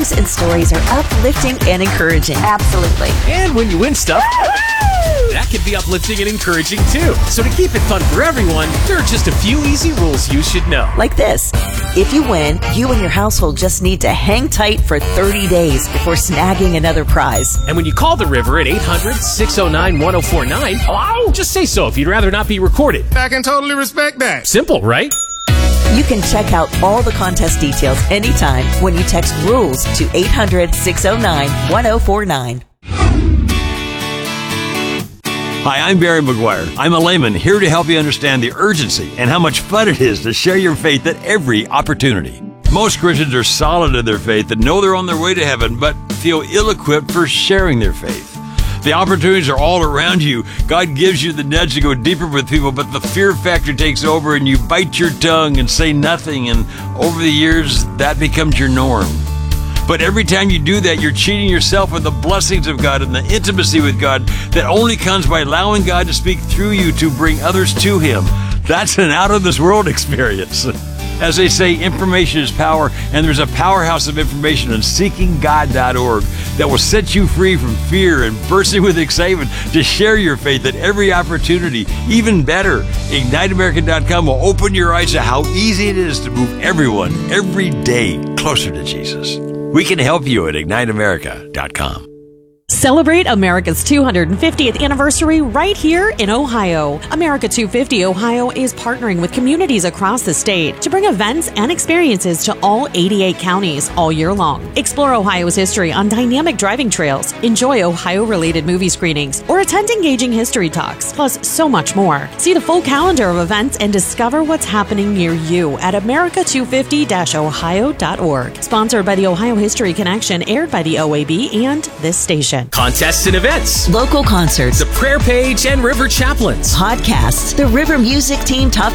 And stories are uplifting and encouraging. Absolutely. And when you win stuff, that can be uplifting and encouraging too. So to keep it fun for everyone, there are just a few easy rules you should know. Like this. If you win, you and your household just need to hang tight for 30 days before snagging another prize. And when you call the river at 800-609-1049, hello, just say so if you'd rather not be recorded. I can totally respect that. Simple, right? You can check out all the contest details anytime when you text RULES to 800-609-1049. Hi, I'm Barry McGuire. I'm a layman here to help you understand the urgency and how much fun it is to share your faith at every opportunity. Most Christians are solid in their faith and know they're on their way to heaven, but feel ill-equipped for sharing their faith. The opportunities are all around you. God gives you the nudge to go deeper with people, but the fear factor takes over and you bite your tongue and say nothing, and over the years, that becomes your norm. But every time you do that, you're cheating yourself of the blessings of God and the intimacy with God that only comes by allowing God to speak through you to bring others to Him. That's an out-of-this-world experience. As they say, information is power, and there's a powerhouse of information on seekinggod.org that will set you free from fear and bursting with excitement to share your faith at every opportunity. Even better, IgniteAmerica.com will open your eyes to how easy it is to move everyone every day closer to Jesus. We can help you at IgniteAmerica.com. Celebrate America's 250th anniversary right here in Ohio. America 250 Ohio is partnering with communities across the state to bring events and experiences to all 88 counties all year long. Explore Ohio's history on dynamic driving trails, enjoy Ohio-related movie screenings, or attend engaging history talks, plus so much more. See the full calendar of events and discover what's happening near you at America250-ohio.org. Sponsored by the Ohio History Connection, aired by the OAB and this station. Contests and events, Local concerts, the prayer page, and River Chaplains. podcasts, the River Music Team Top